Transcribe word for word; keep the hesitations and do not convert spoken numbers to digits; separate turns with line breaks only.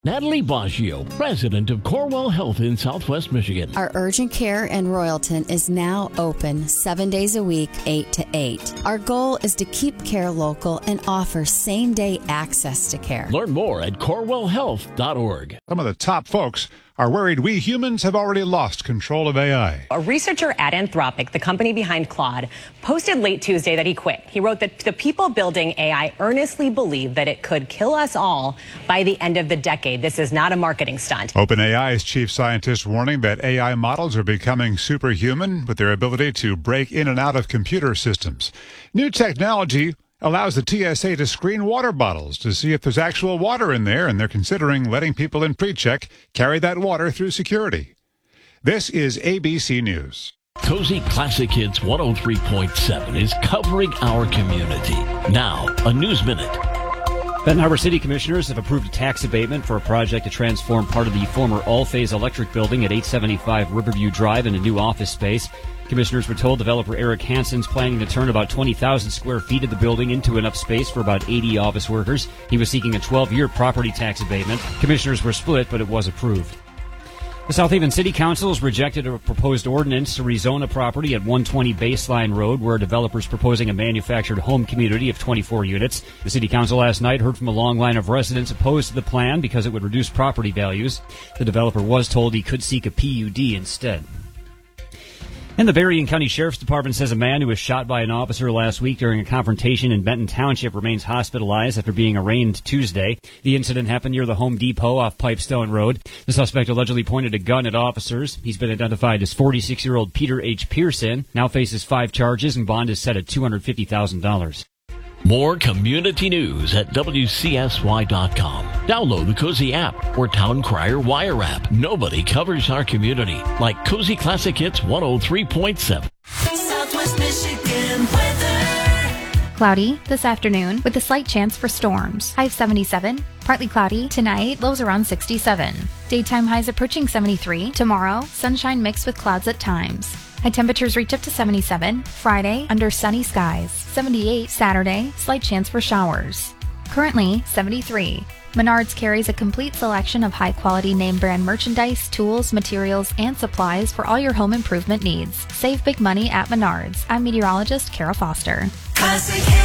Natalie Baggio, president of Corewell Health in Southwest Michigan.
Our urgent care in Royalton is now open seven days a week, eight to eight. Our goal is to keep care local and offer same-day access to care.
Learn more at corewell health dot org.
Some of the top folks are worried we humans have already lost control of A I.
A researcher at Anthropic, the company behind Claude, posted late Tuesday that he quit. He wrote that the people building A I earnestly believe that it could kill us all by the end of the decade. This is not a marketing stunt.
OpenAI's chief scientist warning that A I models are becoming superhuman with their ability to break in and out of computer systems. New technology allows the T S A to screen water bottles to see if there's actual water in there, and they're considering letting people in pre-check carry that water through security. This is A B C News.
Cozy Classic Hits one oh three point seven is covering our community. Now, a News Minute.
Benton Harbor City Commissioners have approved a tax abatement for a project to transform part of the former All-Phase Electric Building at eight seventy-five Riverview Drive into new office space. Commissioners were told developer Eric Hansen's planning to turn about twenty thousand square feet of the building into enough space for about eighty office workers. He was seeking a twelve-year property tax abatement. Commissioners were split, but it was approved. The South Haven City Council has rejected a proposed ordinance to rezone a property at one twenty Baseline Road, where a developer is proposing a manufactured home community of twenty-four units. The City Council last night heard from a long line of residents opposed to the plan because it would reduce property values. The developer was told he could seek a P U D instead. And the Berrien County Sheriff's Department says a man who was shot by an officer last week during a confrontation in Benton Township remains hospitalized after being arraigned Tuesday. The incident happened near the Home Depot off Pipestone Road. The suspect allegedly pointed a gun at officers. He's been identified as forty-six-year-old Peter H. Pearson, now faces five charges, and bond is set at two hundred fifty thousand dollars.
More community news at W C S Y dot com. Download the Cozy app or Town Crier Wire app. Nobody covers our community like Cozy Classic Hits one oh three point seven.
Southwest Michigan weather.
Cloudy this afternoon with a slight chance for storms. High of seventy-seven. Partly cloudy tonight, lows around sixty-seven. Daytime highs approaching seventy-three. Tomorrow, sunshine mixed with clouds at times. High temperatures reach up to seventy-seven. Friday, under sunny skies. seventy-eight. Saturday, slight chance for showers. Currently, seventy-three. Menards carries a complete selection of high-quality name-brand merchandise, tools, materials, and supplies for all your home improvement needs. Save big money at Menards. I'm meteorologist Kara Foster.
Classic